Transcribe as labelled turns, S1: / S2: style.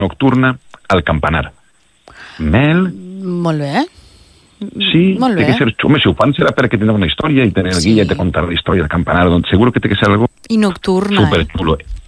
S1: nocturna al campanar. Mel...
S2: Molt bé.
S1: Sí,
S2: Molt
S1: té
S2: bé.
S1: que ser... Home, si ho fan serà perquè tenen una història i tenen el
S2: Sí.
S1: guia i te contar la història del campanar, doncs seguro que té que ser algo
S2: I nocturna.
S1: superxulo.